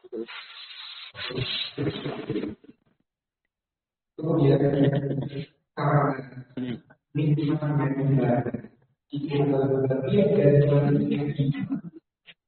Kemudian karena nikmat yang ibadah itu bagian dari